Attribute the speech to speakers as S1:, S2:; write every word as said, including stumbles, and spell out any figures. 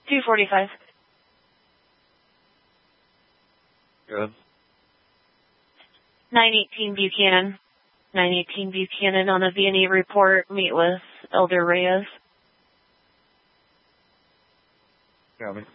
S1: two forty-five.
S2: Good.
S1: nine eighteen Buchanan. nine eighteen Buchanan on a V and E report. Meet with Elder Reyes.
S2: Copy.